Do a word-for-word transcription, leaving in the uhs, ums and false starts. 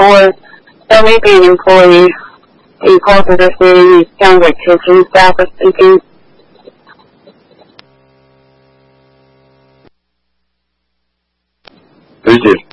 or there may be an employee in closer to seeing sounds like kitchen staff are speaking. Who's this?